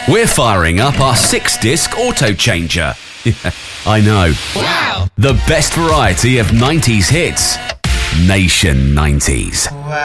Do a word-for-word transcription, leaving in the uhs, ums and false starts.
We're firing up our six-disc auto changer. Yeah, I know. Wow! The best variety of nineties hits. Nation nineties. Wow.